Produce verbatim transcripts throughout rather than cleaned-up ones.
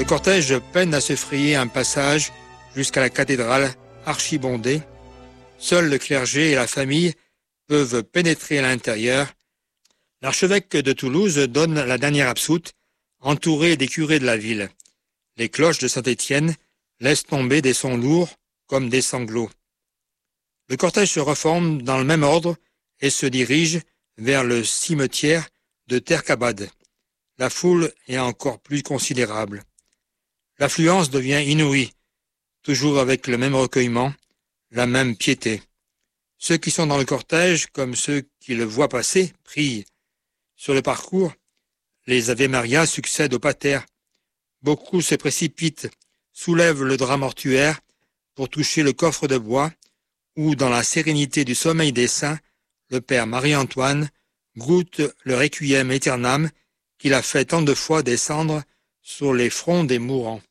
Le cortège peine à se frayer un passage jusqu'à la cathédrale archibondée. Seul le clergé et la famille peuvent pénétrer à l'intérieur. L'archevêque de Toulouse donne la dernière absoute, entouré des curés de la ville. Les cloches de Saint-Étienne laissent tomber des sons lourds comme des sanglots. Le cortège se reforme dans le même ordre et se dirige vers le cimetière de Terkabad. La foule est encore plus considérable. L'affluence devient inouïe, toujours avec le même recueillement, la même piété. Ceux qui sont dans le cortège, comme ceux qui le voient passer, prient. Sur le parcours, les Ave Maria succèdent au pater. Beaucoup se précipitent, soulèvent le drap mortuaire pour toucher le coffre de bois où, dans la sérénité du sommeil des saints, le Père Marie-Antoine goûte le requiem aeternam qu'il a fait tant de fois descendre sur les fronts des mourants.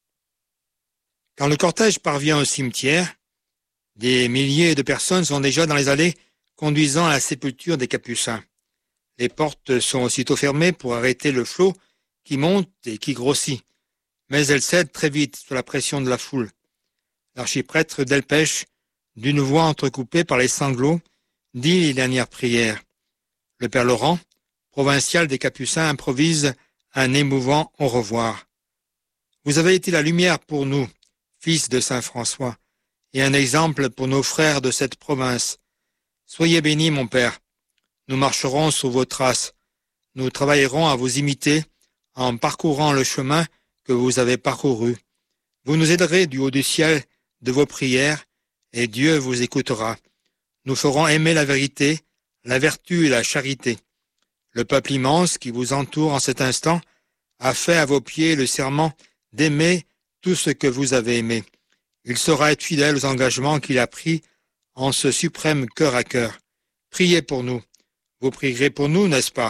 Quand le cortège parvient au cimetière, des milliers de personnes sont déjà dans les allées conduisant à la sépulture des Capucins. Les portes sont aussitôt fermées pour arrêter le flot qui monte et qui grossit, mais elles cèdent très vite sous la pression de la foule. L'archiprêtre Delpech, d'une voix entrecoupée par les sanglots, dit les dernières prières. Le père Laurent, provincial des Capucins, improvise un émouvant au revoir. Vous avez été la lumière pour nous, fils de saint François, et un exemple pour nos frères de cette province. Soyez bénis, mon père. Nous marcherons sur vos traces. Nous travaillerons à vous imiter en parcourant le chemin que vous avez parcouru. Vous nous aiderez du haut du ciel de vos prières et Dieu vous écoutera. Nous ferons aimer la vérité, la vertu et la charité. Le peuple immense qui vous entoure en cet instant a fait à vos pieds le serment d'aimer tout ce que vous avez aimé. Il saura être fidèle aux engagements qu'il a pris en ce suprême cœur à cœur. Priez pour nous. Vous prierez pour nous, n'est-ce pas?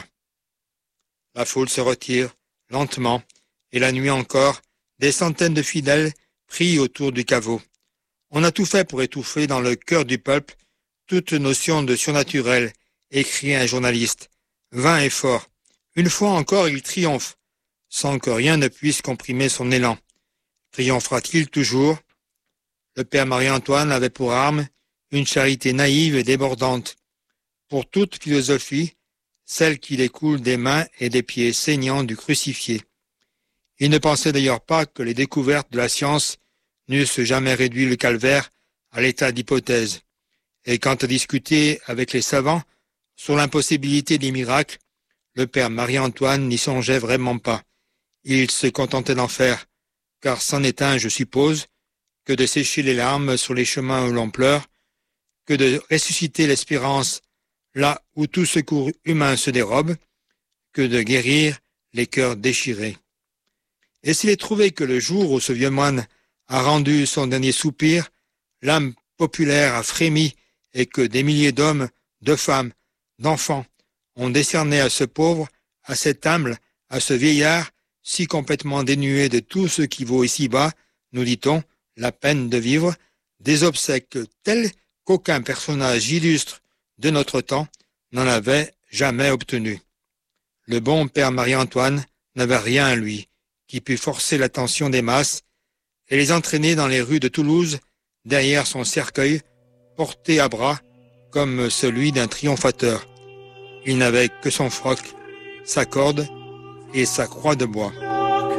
La foule se retire, lentement, et la nuit encore, des centaines de fidèles prient autour du caveau. On a tout fait pour étouffer dans le cœur du peuple toute notion de surnaturel, écrit un journaliste. Vain effort. Une fois encore, il triomphe, sans que rien ne puisse comprimer son élan. Triomphera-t-il toujours? Le père Marie-Antoine avait pour arme une charité naïve et débordante. Pour toute philosophie, celle qui découle des mains et des pieds saignants du crucifié. Il ne pensait d'ailleurs pas que les découvertes de la science n'eussent jamais réduit le calvaire à l'état d'hypothèse. Et quant à discuter avec les savants sur l'impossibilité des miracles, le père Marie-Antoine n'y songeait vraiment pas. Il se contentait d'en faire, car c'en est un, je suppose, que de sécher les larmes sur les chemins où l'on pleure, que de ressusciter l'espérance là où tout secours humain se dérobe, que de guérir les cœurs déchirés. Et s'il est trouvé que le jour où ce vieux moine a rendu son dernier soupir, l'âme populaire a frémi et que des milliers d'hommes, de femmes, d'enfants ont décerné à ce pauvre, à cet humble, à ce vieillard, si complètement dénué de tout ce qui vaut ici-bas, nous dit-on, la peine de vivre, des obsèques telles qu'aucun personnage illustre de notre temps n'en avait jamais obtenu. Le bon père Marie-Antoine n'avait rien à lui qui pût forcer l'attention des masses et les entraîner dans les rues de Toulouse derrière son cercueil porté à bras comme celui d'un triomphateur. Il n'avait que son froc, sa corde et sa croix de bois.